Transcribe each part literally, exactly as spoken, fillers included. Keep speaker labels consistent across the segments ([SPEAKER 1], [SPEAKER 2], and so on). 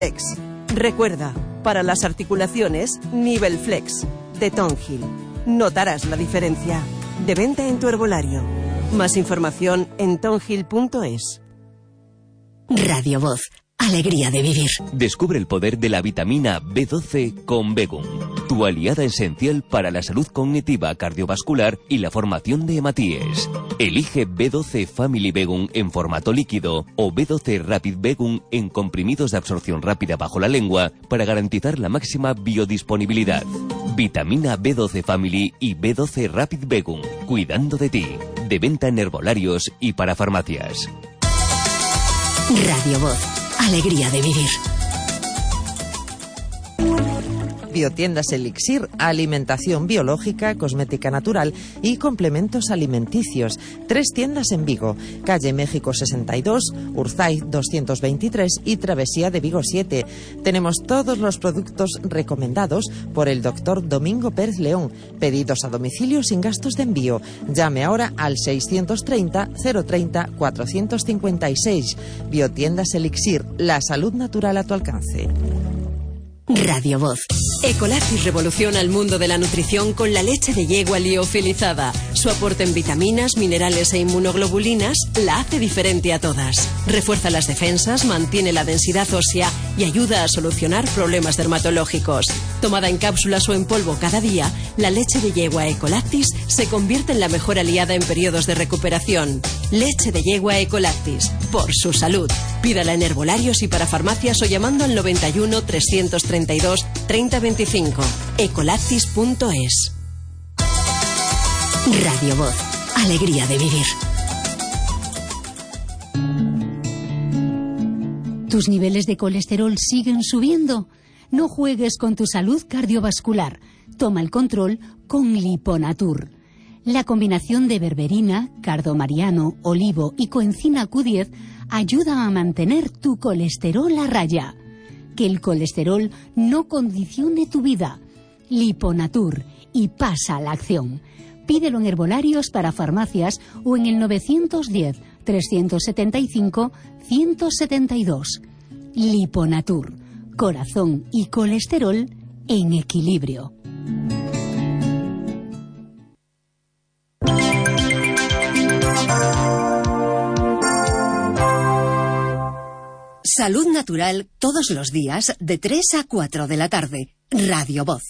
[SPEAKER 1] Flex. Recuerda, para las articulaciones, Nivel Flex, de Tonghil. Notarás la diferencia. De venta en tu herbolario. Más información en tonghil punto es.
[SPEAKER 2] Radio Voz. Alegría de vivir.
[SPEAKER 3] Descubre el poder de la vitamina B doce con Begum, tu aliada esencial para la salud cognitiva, cardiovascular y la formación de hematíes. Elige B doce Family Begum en formato líquido o B doce Rapid Begum en comprimidos de absorción rápida bajo la lengua para garantizar la máxima biodisponibilidad. Vitamina B doce Family y B doce Rapid Begum, cuidando de ti. De venta en herbolarios y para farmacias.
[SPEAKER 2] Radio Voz. Alegría de vivir.
[SPEAKER 4] Biotiendas Elixir, alimentación biológica, cosmética natural y complementos alimenticios. Tres tiendas en Vigo, calle México sesenta y dos, Urzaiz doscientos veintitrés y Travesía de Vigo siete. Tenemos todos los productos recomendados por el doctor Domingo Pérez León. Pedidos a domicilio sin gastos de envío. Llame ahora al seiscientos treinta, cero treinta, cuatrocientos cincuenta y seis. Biotiendas Elixir, la salud natural a tu alcance.
[SPEAKER 2] Radio Voz.
[SPEAKER 5] Ecolactis revoluciona el mundo de la nutrición con la leche de yegua liofilizada. Su aporte en vitaminas, minerales e inmunoglobulinas la hace diferente a todas. Refuerza las defensas, mantiene la densidad ósea y ayuda a solucionar problemas dermatológicos. Tomada en cápsulas o en polvo cada día, la leche de yegua Ecolactis se convierte en la mejor aliada en periodos de recuperación. Leche de yegua Ecolactis, por su salud. Pídala en herbolarios y para farmacias o llamando al noventa y uno, trescientos treinta y dos, treinta veinticinco. ecolactis punto es.
[SPEAKER 2] Radio Voz. Alegría de vivir.
[SPEAKER 6] ¿Tus niveles de colesterol siguen subiendo? No juegues con tu salud cardiovascular. Toma el control con Liponatur. La combinación de berberina, cardomariano, olivo y coenzima Q diez ayuda a mantener tu colesterol a raya. Que el colesterol no condicione tu vida. Liponatur, y pasa a la acción. Pídelo en herbolarios para farmacias o en el novecientos diez, trescientos setenta y cinco, ciento setenta y dos. Liponatur, corazón y colesterol en equilibrio.
[SPEAKER 2] Salud natural todos los días de tres a cuatro de la tarde. Radio Voz.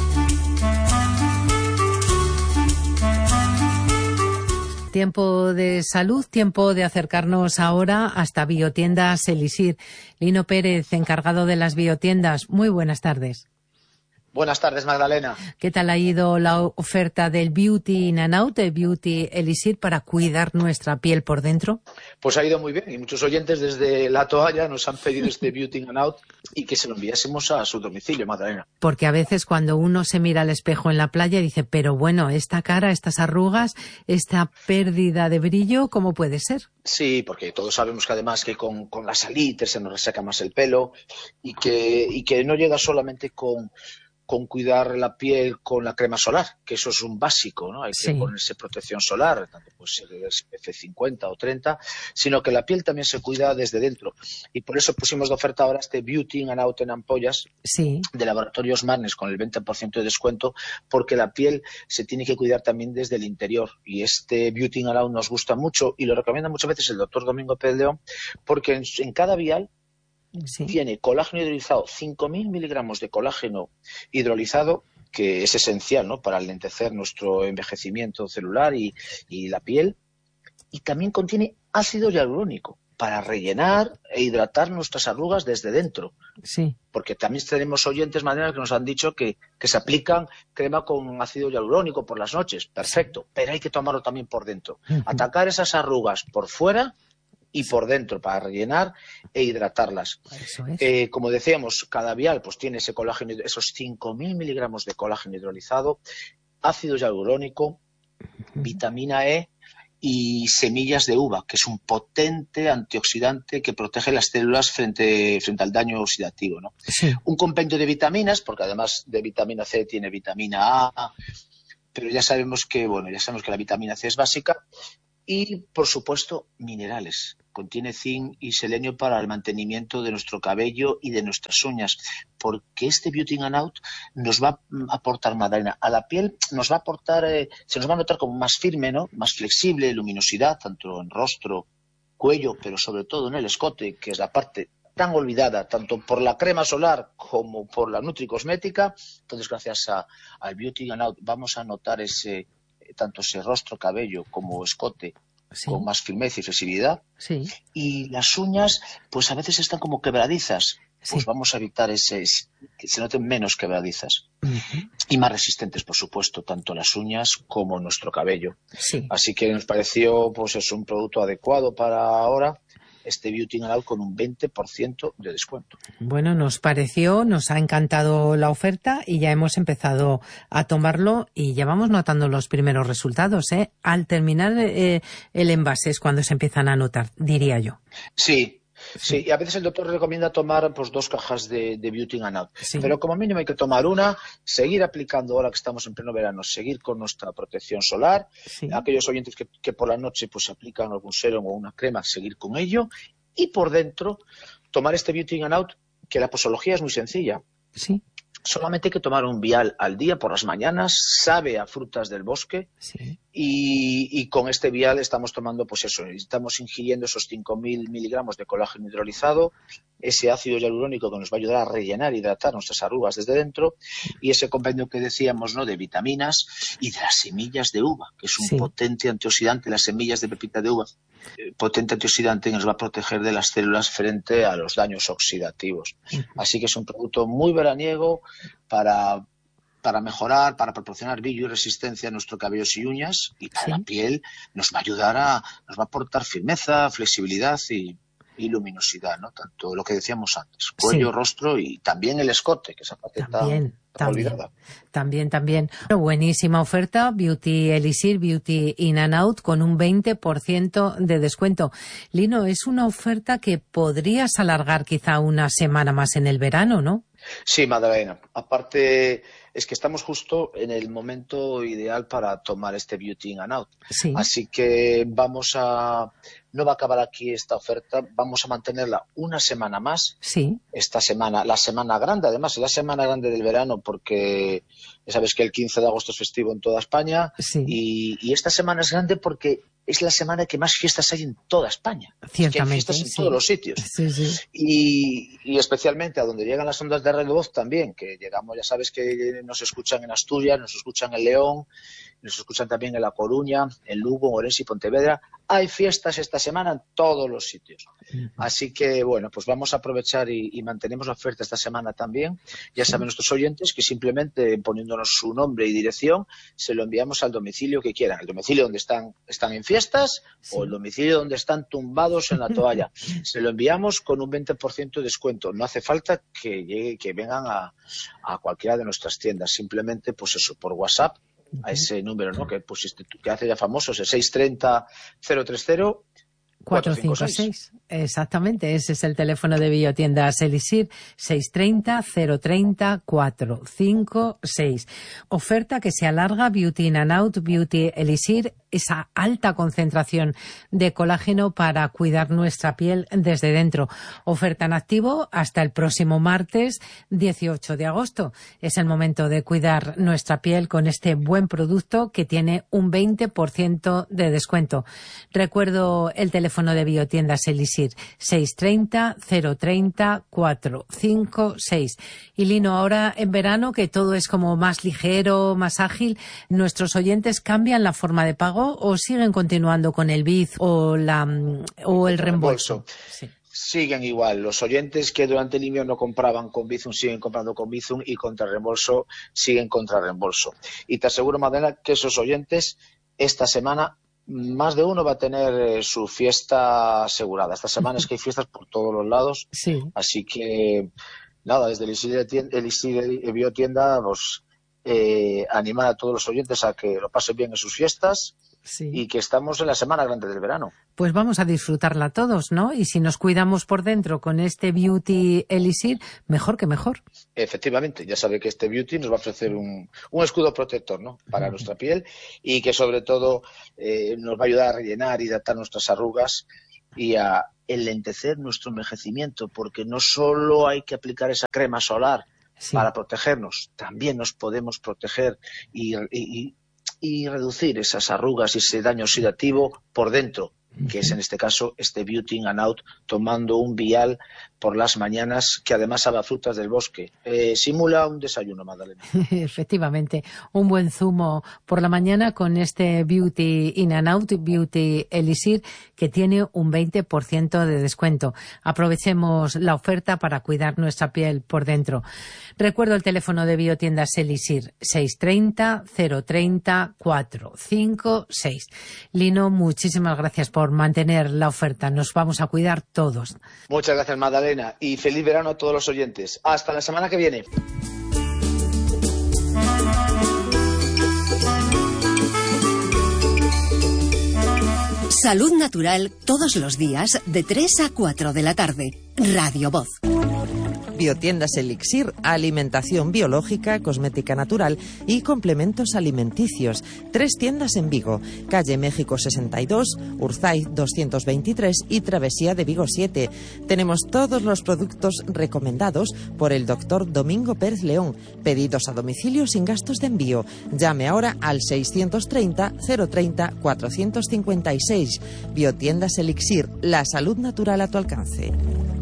[SPEAKER 7] Tiempo de salud, tiempo de acercarnos ahora hasta Biotiendas Elixir. Lino Pérez, encargado de las biotiendas. Muy buenas tardes.
[SPEAKER 8] Buenas tardes, Magdalena.
[SPEAKER 7] ¿Qué tal ha ido la oferta del Beauty in and Out, de Beauty Elixir, para cuidar nuestra piel por dentro?
[SPEAKER 8] Pues ha ido muy bien y muchos oyentes desde La Toalla nos han pedido este Beauty in and Out y que se lo enviásemos a su domicilio, Magdalena.
[SPEAKER 7] Porque a veces cuando uno se mira al espejo en la playa dice, pero bueno, esta cara, estas arrugas, esta pérdida de brillo, ¿cómo puede ser?
[SPEAKER 8] Sí, porque todos sabemos que además que con, con la salitre se nos reseca más el pelo y que, y que no llega solamente con... con cuidar la piel con la crema solar, que eso es un básico, ¿no? Hay que sí. ponerse protección solar, tanto pues S P F cincuenta o treinta, sino que la piel también se cuida desde dentro. Y por eso pusimos de oferta ahora este Beauty in and Out en ampollas
[SPEAKER 7] sí.
[SPEAKER 8] de Laboratorios Marnes con el veinte por ciento de descuento, porque la piel se tiene que cuidar también desde el interior. Y este Beauty in and Out nos gusta mucho y lo recomienda muchas veces el doctor Domingo Pérez León, porque en, en cada vial Sí. tiene colágeno hidrolizado, cinco mil miligramos de colágeno hidrolizado, que es esencial, ¿no?, para alentecer nuestro envejecimiento celular y, y la piel. Y también contiene ácido hialurónico para rellenar e hidratar nuestras arrugas desde dentro.
[SPEAKER 7] Sí.
[SPEAKER 8] Porque también tenemos oyentes, Madrid, que nos han dicho que, que se aplican crema con ácido hialurónico por las noches. Perfecto, pero hay que tomarlo también por dentro. Uh-huh. Atacar esas arrugas por fuera y por dentro para rellenar e hidratarlas.
[SPEAKER 7] Eso es.
[SPEAKER 8] Eh, como decíamos, cada vial pues tiene ese colágeno, esos cinco mil miligramos de colágeno hidrolizado, ácido hialurónico, uh-huh. vitamina E y semillas de uva, que es un potente antioxidante que protege las células frente, frente al daño oxidativo, ¿no?
[SPEAKER 7] Sí.
[SPEAKER 8] Un compendio de vitaminas, porque además de vitamina C tiene vitamina A, pero ya sabemos que, bueno, ya sabemos que la vitamina C es básica. Y, por supuesto, minerales. contiene zinc y selenio para el mantenimiento de nuestro cabello y de nuestras uñas, porque este Beauty and Out nos va a aportar, Madalena, a la piel nos va a aportar, eh, se nos va a notar como más firme, ¿no? Más flexible, luminosidad, tanto en rostro, cuello, pero sobre todo en el escote, que es la parte tan olvidada, tanto por la crema solar como por la nutricosmética. Entonces, gracias a, al Beauty and Out vamos a notar ese, tanto ese rostro, cabello como escote, sí, con más firmeza y flexibilidad.
[SPEAKER 7] Sí.
[SPEAKER 8] Y las uñas, pues a veces están como quebradizas. Pues sí, vamos a evitar ese, que se noten menos quebradizas. Uh-huh. Y más resistentes, por supuesto, tanto las uñas como nuestro cabello.
[SPEAKER 7] Sí.
[SPEAKER 8] Así que nos pareció, pues es un producto adecuado para ahora, este Beauty and Out con un veinte por ciento de descuento.
[SPEAKER 7] Bueno, nos pareció, nos ha encantado la oferta y ya hemos empezado a tomarlo y ya vamos notando los primeros resultados, ¿eh? Al terminar eh, el envase es cuando se empiezan a notar, diría yo.
[SPEAKER 8] Sí. Sí, y a veces el doctor recomienda tomar pues dos cajas de, de Beauty and Out, sí, pero como mínimo hay que tomar una, seguir aplicando ahora que estamos en pleno verano, seguir con nuestra protección solar, sí, aquellos oyentes que, que por la noche pues aplican algún serum o una crema, seguir con ello, y por dentro tomar este Beauty and Out, que la posología es muy sencilla.
[SPEAKER 7] Sí.
[SPEAKER 8] Solamente hay que tomar un vial al día por las mañanas, sabe a frutas del bosque,
[SPEAKER 7] sí,
[SPEAKER 8] y, y con este vial estamos tomando, pues eso, estamos ingiriendo esos cinco mil miligramos de colágeno hidrolizado, ese ácido hialurónico que nos va a ayudar a rellenar y hidratar nuestras arrugas desde dentro, y ese compendio que decíamos, ¿no?, de vitaminas y de las semillas de uva, que es un sí, potente antioxidante, las semillas de pepita de uva, eh, potente antioxidante que nos va a proteger de las células frente a los daños oxidativos. Uh-huh. Así que es un producto muy veraniego para... para mejorar, para proporcionar brillo y resistencia a nuestro cabello y uñas, y para sí, la piel nos va a ayudar a, nos va a aportar firmeza, flexibilidad y, y luminosidad, ¿no? Tanto lo que decíamos antes, cuello, sí, rostro y también el escote, que esa parte
[SPEAKER 7] también,
[SPEAKER 8] está, está
[SPEAKER 7] también,
[SPEAKER 8] olvidada.
[SPEAKER 7] También, también. Buenísima oferta, Beauty Elixir, Beauty In and Out, con un veinte por ciento de descuento. Lino, es una oferta que podrías alargar quizá una semana más en el verano, ¿no?
[SPEAKER 8] Sí, Madalena. Aparte, es que estamos justo en el momento ideal para tomar este Beauty In and Out.
[SPEAKER 7] Sí.
[SPEAKER 8] Así que vamos a... No va a acabar aquí esta oferta, vamos a mantenerla una semana más.
[SPEAKER 7] Sí.
[SPEAKER 8] Esta semana, la semana grande, además, es la semana grande del verano, porque ya sabes que el quince de agosto es festivo en toda España.
[SPEAKER 7] Sí.
[SPEAKER 8] Y, y esta semana es grande porque es la semana que más fiestas hay en toda España.
[SPEAKER 7] Ciertamente.
[SPEAKER 8] Es que hay fiestas en
[SPEAKER 7] sí,
[SPEAKER 8] todos los sitios.
[SPEAKER 7] Sí, sí.
[SPEAKER 8] Y, y especialmente a donde llegan las ondas de radio voz también, que llegamos, ya sabes que nos escuchan en Asturias, nos escuchan en León, nos escuchan también en La Coruña, en Lugo, en Orense y Pontevedra. Hay fiestas esta semana en todos los sitios. Uh-huh. Así que, bueno, pues vamos a aprovechar y, y mantenemos la oferta esta semana también. Ya saben nuestros oyentes que simplemente poniéndonos su nombre y dirección, se lo enviamos al domicilio que quieran. El domicilio donde están, están en fiestas, sí, o el domicilio donde están tumbados en la toalla. Se lo enviamos con un veinte por ciento de descuento. No hace falta que llegue, que vengan a, a cualquiera de nuestras tiendas. Simplemente, pues eso, por WhatsApp, a ese número, ¿no?, que pusiste tú, que hace ya famoso, ese seis tres cero, cero tres cero, cuatro cinco seis.
[SPEAKER 7] Exactamente, ese es el teléfono de Biotiendas Elixir, seis tres cero, cero tres cero, cuatro cinco seis. Oferta que se alarga, Beauty In and Out, Beauty Elixir, esa alta concentración de colágeno para cuidar nuestra piel desde dentro. Oferta en activo hasta el próximo martes dieciocho de agosto. Es el momento de cuidar nuestra piel con este buen producto que tiene un veinte por ciento de descuento. Recuerdo el teléfono de Biotiendas Elixir, seis tres cero, cero tres cero, cuatro cinco seis. Y Lino, ahora en verano que todo es como más ligero, más ágil, ¿nuestros oyentes cambian la forma de pago o siguen continuando con el B I Z o, la, o el reembolso?
[SPEAKER 8] Sí. Siguen igual. Los oyentes que durante el invierno compraban con Bizum siguen comprando con Bizum y contra reembolso siguen contra reembolso. Y te aseguro, Madalena, que esos oyentes esta semana más de uno va a tener eh, su fiesta asegurada. Esta semana es que hay fiestas por todos los lados.
[SPEAKER 7] Sí.
[SPEAKER 8] Así que, nada, desde el Elixir Biotienda, pues eh, animar a todos los oyentes a que lo pasen bien en sus fiestas. Sí. Y que estamos en la semana grande del verano.
[SPEAKER 7] Pues vamos a disfrutarla todos, ¿no? Y si nos cuidamos por dentro con este Beauty Elixir, mejor que mejor.
[SPEAKER 8] Efectivamente, ya sabe que este Beauty nos va a ofrecer un, un escudo protector, ¿no?, para uh-huh. nuestra piel, y que sobre todo eh, nos va a ayudar a rellenar y hidratar nuestras arrugas y a enlentecer nuestro envejecimiento, porque no solo hay que aplicar esa crema solar sí. para protegernos, también nos podemos proteger y, y, y reducir esas arrugas y ese daño oxidativo por dentro, que es en este caso este Beauty and Out, tomando un vial por las mañanas, que además sabe a frutas del bosque. Eh, simula un desayuno, Magdalena.
[SPEAKER 7] Efectivamente, un buen zumo por la mañana con este Beauty in and Out, Beauty Elixir, que tiene un veinte por ciento de descuento. Aprovechemos la oferta para cuidar nuestra piel por dentro. Recuerdo el teléfono de Biotiendas Elixir, seis tres cero, cero tres cero, cuatro cinco seis. Lino, muchísimas gracias por mantener la oferta. Nos vamos a cuidar todos.
[SPEAKER 8] Muchas gracias, Magdalena, y feliz verano a todos los oyentes. Hasta la semana que viene.
[SPEAKER 2] Salud Natural todos los días de tres a cuatro de la tarde. Radio Voz.
[SPEAKER 4] Biotiendas Elixir, alimentación biológica, cosmética natural y complementos alimenticios. Tres tiendas en Vigo, calle México sesenta y dos, Urzaiz doscientos veintitrés y Travesía de Vigo siete. Tenemos todos los productos recomendados por el doctor Domingo Pérez León. Pedidos a domicilio sin gastos de envío. Llame ahora al seiscientos treinta, cero treinta, cuatrocientos cincuenta y seis. Biotiendas Elixir, la salud natural a tu alcance.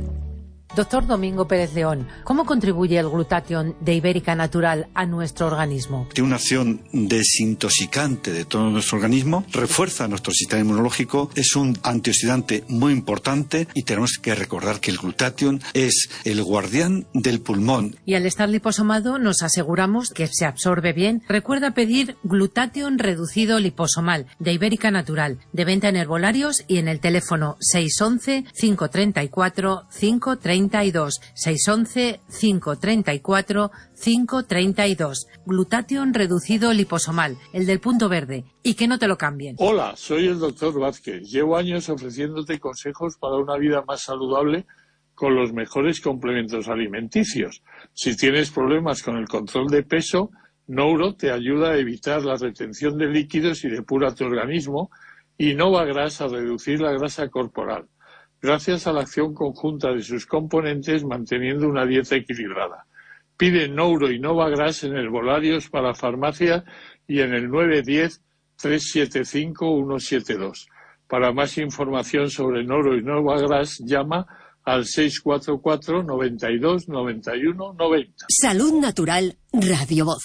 [SPEAKER 7] Doctor Domingo Pérez León, ¿cómo contribuye el glutatión de Ibérica Natural a nuestro organismo?
[SPEAKER 9] Tiene una acción desintoxicante de todo nuestro organismo, refuerza nuestro sistema inmunológico, es un antioxidante muy importante y tenemos que recordar que el glutatión es el guardián del pulmón.
[SPEAKER 7] Y al estar liposomado nos aseguramos que se absorbe bien. Recuerda pedir glutatión reducido liposomal de Ibérica Natural, de venta en herbolarios y en el teléfono seis once, cinco treinta y cuatro, cinco treinta y dos, seis once, cinco treinta y cuatro, cinco treinta y dos. Glutatión reducido liposomal, el del punto verde, y que no te lo cambien.
[SPEAKER 10] Hola, soy el doctor Vázquez. Llevo años ofreciéndote consejos para una vida más saludable con los mejores complementos alimenticios. Si tienes problemas con el control de peso, Nouro te ayuda a evitar la retención de líquidos y depura tu organismo, y Novagras a reducir la grasa corporal, gracias a la acción conjunta de sus componentes manteniendo una dieta equilibrada. Pide Nouro y Novagras en herbolarios para farmacia y en el nueve uno cero, tres siete cinco, uno siete dos. Para más información sobre Nouro y Novagras, llama al seis cuatro cuatro, noventa y dos, noventa y uno, noventa.
[SPEAKER 2] Salud Natural, Radio Voz.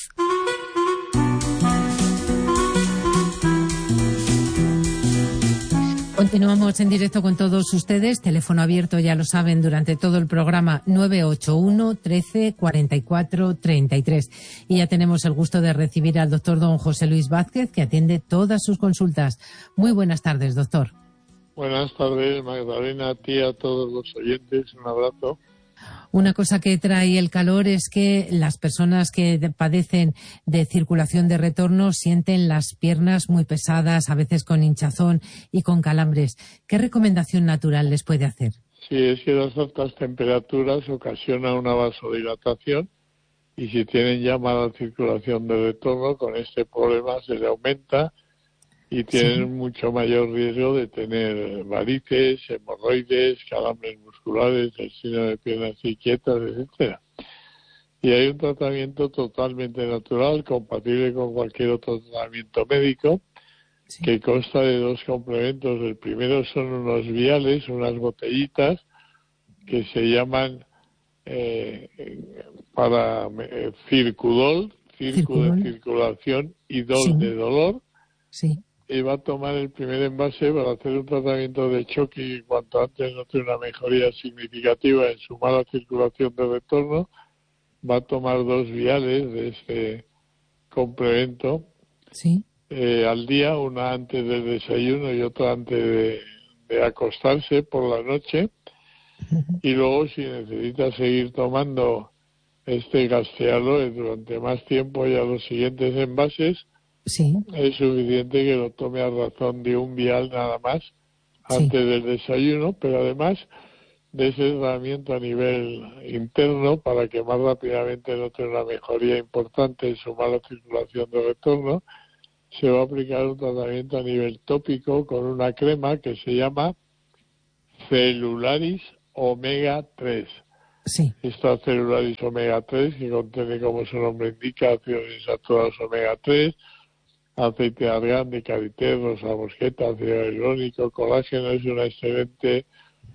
[SPEAKER 7] Continuamos en directo con todos ustedes. Teléfono abierto, ya lo saben, durante todo el programa nueve ocho uno, trece, cuarenta y cuatro, treinta y tres. Y ya tenemos el gusto de recibir al doctor don José Luis Vázquez, que atiende todas sus consultas. Muy buenas tardes, doctor.
[SPEAKER 10] Buenas tardes, Magdalena, a ti, a todos los oyentes. Un abrazo.
[SPEAKER 7] Una cosa que trae el calor es que las personas que padecen de circulación de retorno sienten las piernas muy pesadas, a veces con hinchazón y con calambres. ¿Qué recomendación natural les puede hacer?
[SPEAKER 10] Sí, es que las altas temperaturas ocasionan una vasodilatación y si tienen ya mala circulación de retorno, con este problema se le aumenta y tienen sí. mucho mayor riesgo de tener varices, hemorroides, calambres musculares, destino de piernas inquietas, etcétera. Y hay un tratamiento totalmente natural, compatible con cualquier otro tratamiento médico, sí. que consta de dos complementos. El primero son unos viales, unas botellitas, que se llaman eh, para eh, Circudol, circo de circulación, y dol sí. de dolor.
[SPEAKER 7] Sí.
[SPEAKER 10] Y va a tomar el primer envase para hacer un tratamiento de choque y cuanto antes note una mejoría significativa en su mala circulación de retorno, va a tomar dos viales de este complemento
[SPEAKER 7] sí.
[SPEAKER 10] eh, al día, una antes del desayuno y otra antes de, de acostarse por la noche. Uh-huh. Y luego, si necesita seguir tomando este Gastealoe durante más tiempo, ya los siguientes envases,
[SPEAKER 7] sí.
[SPEAKER 10] es suficiente que lo tome a razón de un vial nada más antes sí. del desayuno, pero además de ese tratamiento a nivel interno para que más rápidamente note una mejoría importante en su mala circulación de retorno, se va a aplicar un tratamiento a nivel tópico con una crema que se llama Celularis Omega tres.
[SPEAKER 7] Sí.
[SPEAKER 10] Esta Celularis Omega tres, que contiene, como su nombre indica, ácidos insaturados Omega tres, aceite de argán, de karité, rosa mosqueta, ácido hialurónico, colágeno, es una excelente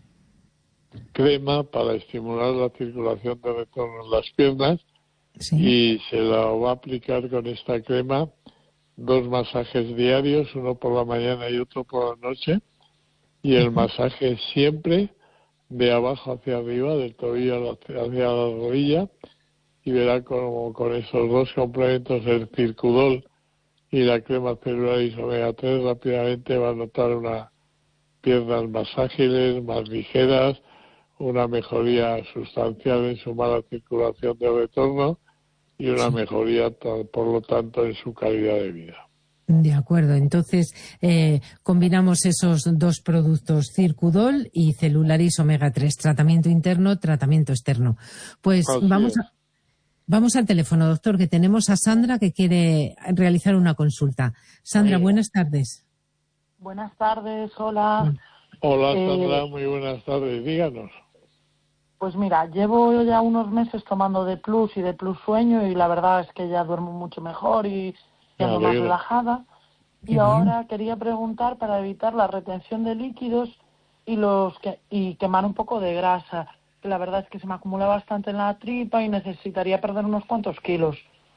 [SPEAKER 10] crema para estimular la circulación de retorno en las piernas.
[SPEAKER 7] Sí.
[SPEAKER 10] Y se la va a aplicar con esta crema dos masajes diarios, uno por la mañana y otro por la noche, y el masaje siempre de abajo hacia arriba, del tobillo hacia la rodilla, y verá como con esos dos complementos, el Circudol y la crema Celularis Omega tres, rápidamente va a notar unas piernas más ágiles, más ligeras, una mejoría sustancial en su mala circulación de retorno y una mejoría, por lo tanto, en su calidad de vida.
[SPEAKER 7] De acuerdo, entonces eh, combinamos esos dos productos, Circudol y Celularis Omega tres, tratamiento interno, tratamiento externo. Pues
[SPEAKER 10] Así
[SPEAKER 7] vamos
[SPEAKER 10] es.
[SPEAKER 7] a, vamos al teléfono, doctor, que tenemos a Sandra que quiere realizar una consulta. Sandra,
[SPEAKER 11] Sí.
[SPEAKER 7] buenas tardes.
[SPEAKER 11] Buenas tardes, hola.
[SPEAKER 10] Hola,
[SPEAKER 11] Eh,
[SPEAKER 10] Sandra, muy buenas tardes. Díganos.
[SPEAKER 11] Pues mira, llevo ya unos meses tomando de Plus y de Plus Sueño y la verdad es que ya duermo mucho mejor y
[SPEAKER 10] Me
[SPEAKER 11] ando más
[SPEAKER 10] alegro.
[SPEAKER 11] relajada.
[SPEAKER 7] Qué
[SPEAKER 11] Y
[SPEAKER 7] bien.
[SPEAKER 11] ahora quería preguntar para evitar la retención de líquidos y los que, y quemar un poco de grasa. Que la verdad es que se me acumula bastante en la tripa y necesitaría perder unos cuantos kilos.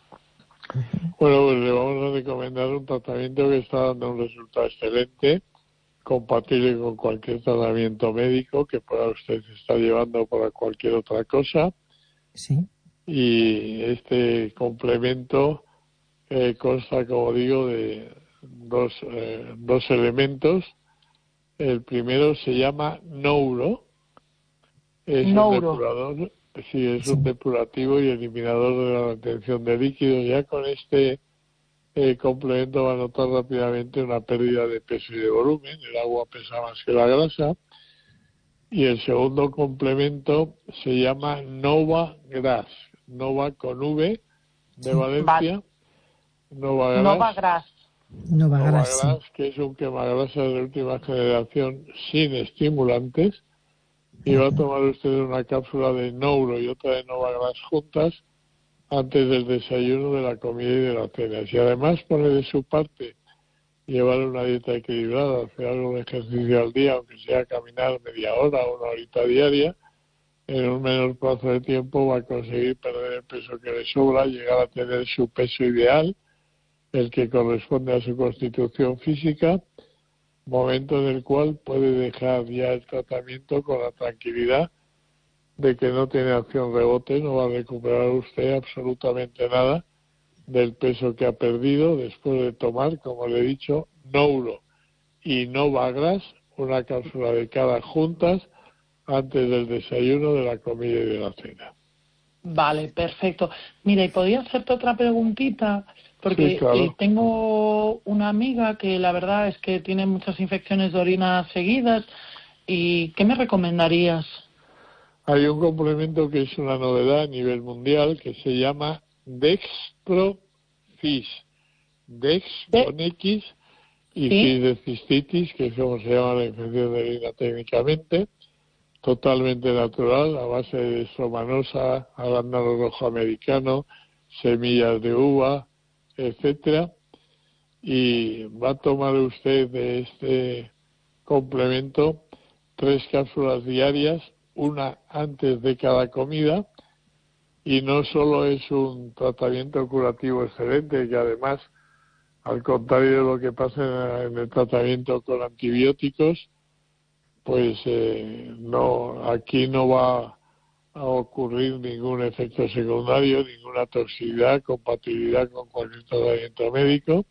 [SPEAKER 10] Bueno, pues le vamos a recomendar un tratamiento que está dando un resultado excelente, compatible con cualquier tratamiento médico que pueda usted estar llevando para cualquier otra cosa.
[SPEAKER 7] Sí.
[SPEAKER 10] Y este complemento eh, consta, como digo, de dos, eh, dos elementos. El primero se llama Nouro. Es
[SPEAKER 11] Nouro.
[SPEAKER 10] un depurador, sí, es un depurativo y eliminador de la retención de líquidos. Ya con este eh, complemento va a notar rápidamente una pérdida de peso y de volumen. El agua pesa más que la grasa. Y el segundo complemento se llama Nova Gras. Nova con V de Valencia. Nova Gras.
[SPEAKER 11] Nova Gras.
[SPEAKER 7] Nova
[SPEAKER 10] Nova
[SPEAKER 7] Gras, sí.
[SPEAKER 10] Gras, que es un quemagrasas de última generación sin estimulantes. Y va a tomar usted una cápsula de Nouro y otra de Nova Gras juntas antes del desayuno, de la comida y de la cena. Si además pone de su parte llevar una dieta equilibrada, hacer algún ejercicio al día, aunque sea caminar media hora o una horita diaria, en un menor plazo de tiempo va a conseguir perder el peso que le sobra, llegar a tener su peso ideal, el que corresponde a su constitución física, momento en el cual puede dejar ya el tratamiento con la tranquilidad de que no tiene acción rebote, no va a recuperar usted absolutamente nada del peso que ha perdido después de tomar, como le he dicho, Nouro y Nova Gras, una cápsula de cada juntas antes del desayuno, de la comida y de la cena.
[SPEAKER 11] Vale, perfecto. Mira, y podía hacerte otra preguntita, porque
[SPEAKER 10] Sí, claro.
[SPEAKER 11] eh, tengo una amiga que la verdad es que tiene muchas infecciones de orina seguidas. ¿Y qué me recomendarías?
[SPEAKER 10] Hay un complemento que es una novedad a nivel mundial que se llama Dextrofis. Dex con X y
[SPEAKER 11] ¿Sí?
[SPEAKER 10] Fis de cistitis, que es como se llama la infección de orina técnicamente, totalmente natural, a base de estromanosa, arándano rojo americano, semillas de uva, etcétera. Y va a tomar usted de este complemento tres cápsulas diarias, una antes de cada comida, y no solo es un tratamiento curativo excelente, que además, al contrario de lo que pasa en el tratamiento con antibióticos, pues eh, no, aquí no va a ocurrir ningún efecto secundario, ninguna toxicidad, compatibilidad con cualquier tratamiento médico,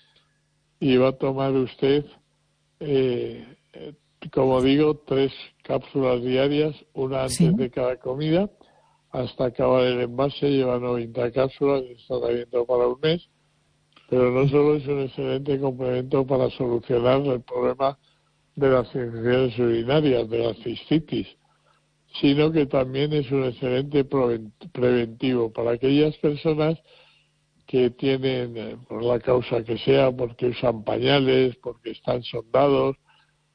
[SPEAKER 10] y va a tomar usted, eh, como digo, tres cápsulas diarias, una antes
[SPEAKER 7] Sí.
[SPEAKER 10] de cada comida, hasta acabar el envase. Lleva noventa cápsulas de tratamiento para un mes, pero no solo es un excelente complemento para solucionar el problema de las infecciones urinarias, de la cistitis, sino que también es un excelente preventivo para aquellas personas que tienen, por la causa que sea, porque usan pañales, porque están sondados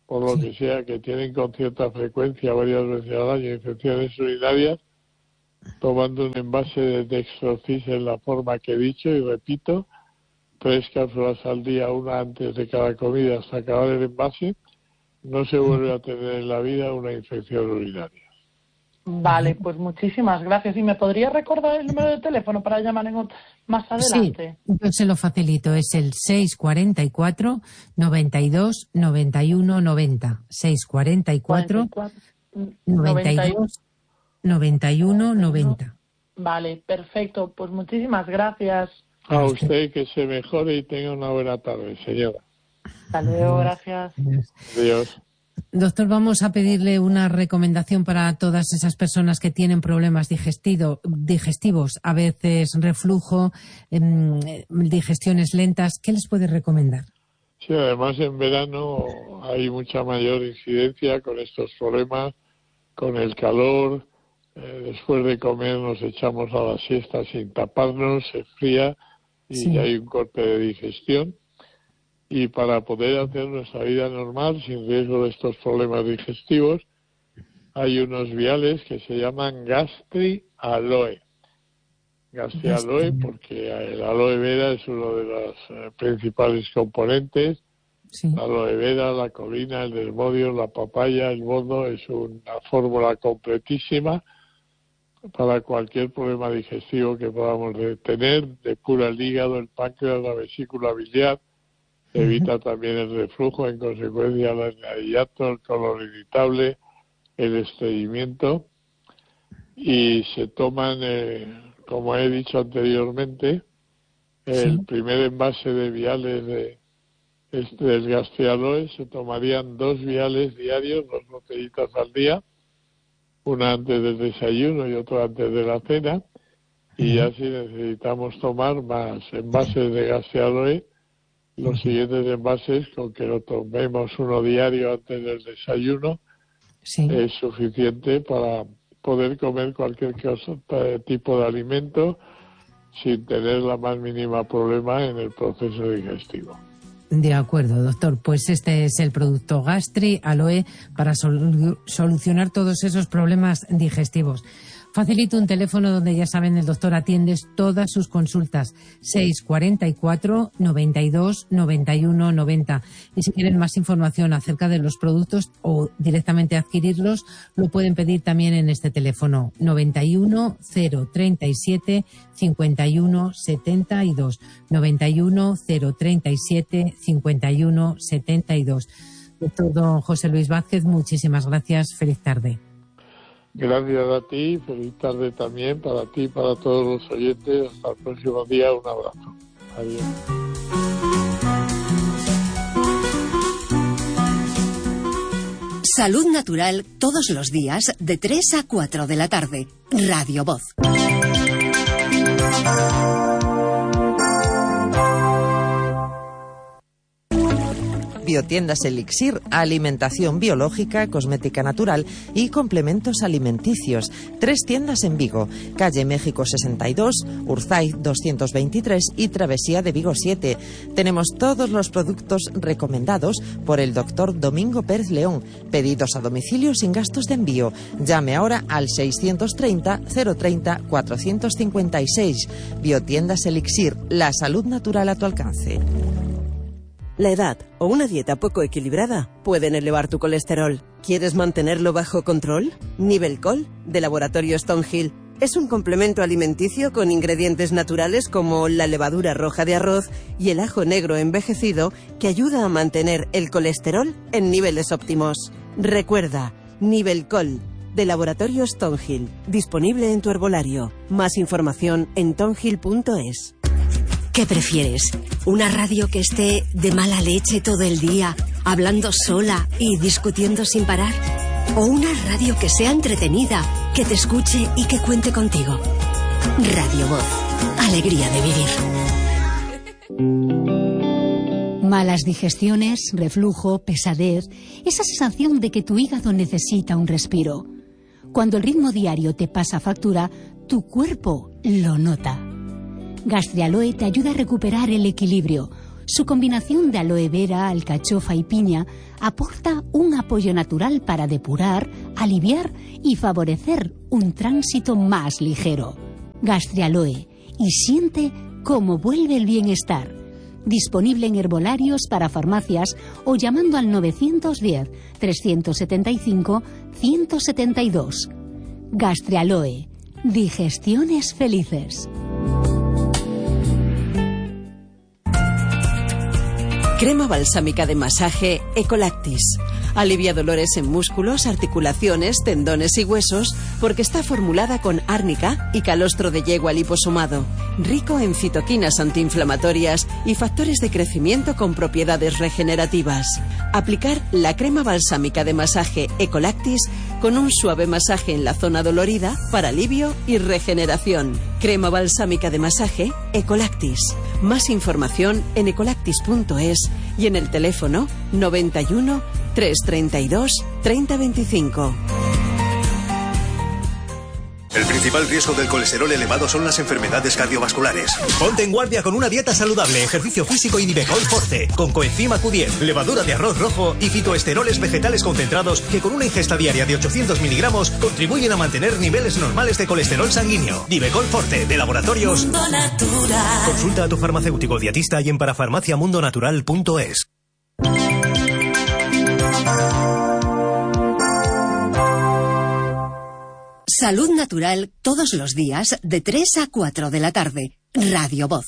[SPEAKER 10] por lo sí. que sea, que tienen con cierta frecuencia varias veces al año infecciones urinarias, tomando un envase de Dextrocys en la forma que he dicho, y repito, tres cápsulas al día, una antes de cada comida hasta acabar el envase, no se vuelve a tener en la vida una infección urinaria.
[SPEAKER 11] Vale, pues muchísimas gracias. ¿Y me podría recordar el número de teléfono para llamar en otro, más adelante?
[SPEAKER 7] Sí, yo se lo facilito. Es el seis cuarenta y cuatro, noventa y dos, noventa y uno, noventa. seis cuarenta y cuatro, noventa y dos, noventa y uno, noventa.
[SPEAKER 11] Vale, perfecto. Pues muchísimas gracias.
[SPEAKER 10] A usted, que se mejore y tenga una buena tarde, señora.
[SPEAKER 11] Hasta luego, gracias.
[SPEAKER 10] Adiós.
[SPEAKER 7] Doctor, vamos a pedirle una recomendación para todas esas personas que tienen problemas digestivo, digestivos, a veces reflujo, eh, digestiones lentas. ¿Qué les puede recomendar?
[SPEAKER 10] Sí, además en verano hay mucha mayor incidencia con estos problemas, con el calor. Eh, después de comer nos echamos a la siesta sin taparnos, se fría y sí. hay un corte de digestión. Y para poder hacer nuestra vida normal, sin riesgo de estos problemas digestivos, hay unos viales que se llaman Gastri Aloe. Gastri Aloe porque el aloe vera es uno de los eh, principales componentes. Sí. La aloe vera, la colina, el desmodium, la papaya, el bono, es una fórmula completísima para cualquier problema digestivo que podamos tener. Depura el hígado, el páncreas, la vesícula biliar. Evita también el reflujo, en consecuencia el hiato, el colon irritable, el estreñimiento. Y se toman, eh, como he dicho anteriormente, el sí. primer envase de viales de, este, del Gastri Aloe, se tomarían dos viales diarios, dos botellitas al día, una antes del desayuno y otra antes de la cena. Y ya si necesitamos tomar más envases de Gastri Aloe, los siguientes envases, con que lo tomemos uno diario antes del desayuno, sí. es suficiente para poder comer cualquier cosa, tipo de alimento sin tener la más mínima problema en el proceso digestivo.
[SPEAKER 7] De acuerdo, doctor. Pues este es el producto Gastri Aloe para sol- solucionar todos esos problemas digestivos. Facilito un teléfono donde, ya saben, el doctor atiende todas sus consultas. seis cuarenta y cuatro, noventa y dos, noventa y uno, noventa. Y si quieren más información acerca de los productos o directamente adquirirlos, lo pueden pedir también en este teléfono. noventa y uno, cero treinta y siete, cincuenta y uno, setenta y dos. noventa y uno, cero treinta y siete, cincuenta y uno, setenta y dos. Doctor don José Luis Vázquez, muchísimas gracias. Feliz tarde.
[SPEAKER 10] Gracias a ti, feliz tarde también para ti y para todos los oyentes. Hasta el próximo día, un abrazo. Adiós.
[SPEAKER 2] Salud Natural todos los días de tres a cuatro de la tarde. Radio Voz.
[SPEAKER 4] Biotiendas Elixir, alimentación biológica, cosmética natural y complementos alimenticios. Tres tiendas en Vigo, calle México sesenta y dos, Urzaiz doscientos veintitrés y Travesía de Vigo siete. Tenemos todos los productos recomendados por el doctor Domingo Pérez León. Pedidos a domicilio sin gastos de envío. Llame ahora al seiscientos treinta, cero treinta, cuatrocientos cincuenta y seis. Biotiendas Elixir, la salud natural a tu alcance.
[SPEAKER 1] La edad o una dieta poco equilibrada pueden elevar tu colesterol. ¿Quieres mantenerlo bajo control? Nivelcol, de Laboratorio Stonehill, es un complemento alimenticio con ingredientes naturales como la levadura roja de arroz y el ajo negro envejecido que ayuda a mantener el colesterol en niveles óptimos. Recuerda, Nivelcol, de Laboratorio Stonehill, disponible en tu herbolario. Más información en tonhill punto es.
[SPEAKER 5] ¿Qué prefieres? ¿Una radio que esté de mala leche todo el día, hablando sola y discutiendo sin parar? ¿O una radio que sea entretenida, que te escuche y que cuente contigo? Radio Voz. Alegría de vivir.
[SPEAKER 6] Malas digestiones, reflujo, pesadez, esa sensación de que tu hígado necesita un respiro. Cuando el ritmo diario te pasa factura, tu cuerpo lo nota. Gastri Aloe te ayuda a recuperar el equilibrio. Su combinación de aloe vera, alcachofa y piña aporta un apoyo natural para depurar, aliviar y favorecer un tránsito más ligero. Gastrialoe, y siente cómo vuelve el bienestar. Disponible en herbolarios para farmacias o llamando al novecientos diez, trescientos setenta y cinco, ciento setenta y dos. Gastrialoe, digestiones felices.
[SPEAKER 5] Crema balsámica de masaje Ecolactis. Alivia dolores en músculos, articulaciones, tendones y huesos porque está formulada con árnica y calostro de yegua liposomado, rico en citoquinas antiinflamatorias y factores de crecimiento con propiedades regenerativas. Aplicar la crema balsámica de masaje Ecolactis con un suave masaje en la zona dolorida para alivio y regeneración. Crema balsámica de masaje Ecolactis. Más información en ecolactis punto es y en el teléfono noventa y uno, trescientos treinta y dos, treinta veinticinco.
[SPEAKER 12] El principal riesgo del colesterol elevado son las enfermedades cardiovasculares. Ponte en guardia con una dieta saludable, ejercicio físico y Nivecol Forte, con coenzima Q diez, levadura de arroz rojo y fitoesteroles vegetales concentrados que con una ingesta diaria de ochocientos miligramos contribuyen a mantener niveles normales de colesterol sanguíneo. Nivecol Forte, de Laboratorios Mundo Natural. Consulta a tu farmacéutico dietista y en parafarmaciamundonatural punto es.
[SPEAKER 2] Salud Natural todos los días de tres a cuatro de la tarde. Radio Voz.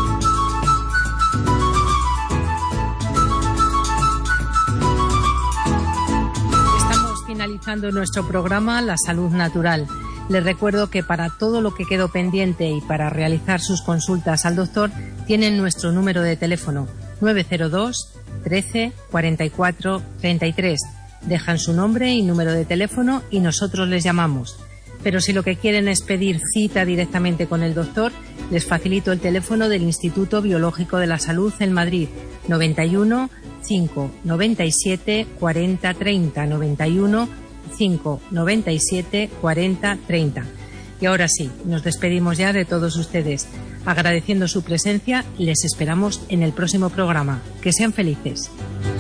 [SPEAKER 7] Estamos finalizando nuestro programa La Salud Natural. Les recuerdo que para todo lo que quedó pendiente y para realizar sus consultas al doctor tienen nuestro número de teléfono nueve cero dos, trece, cuarenta y cuatro, treinta y tres. Dejan su nombre y número de teléfono y nosotros les llamamos. Pero si lo que quieren es pedir cita directamente con el doctor, les facilito el teléfono del Instituto Biológico de la Salud en Madrid, noventa y uno, cinco, noventa y siete, cuarenta, treinta, noventa y uno, cinco, noventa y siete, cuarenta, treinta. Y ahora sí, nos despedimos ya de todos ustedes. Agradeciendo su presencia, les esperamos en el próximo programa. Que sean felices.